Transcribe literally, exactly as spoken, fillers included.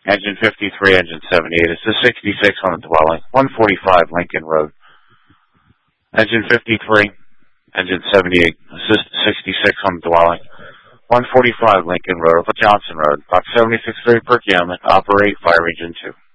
Engine fifty-three, engine seventy-eight. Assist sixty-six on the dwelling. one forty-five Lincoln Road. Engine fifty-three, engine seventy-eight. Assist sixty-six on the dwelling. one forty-five Lincoln Road, Johnson Road. Box seventy-six three per Yeoman. Operate Fire Region two.